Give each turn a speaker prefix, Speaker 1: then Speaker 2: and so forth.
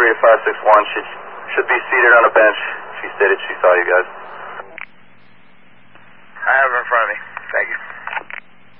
Speaker 1: 563 to 561 should be seated on a bench. She stated she saw you guys.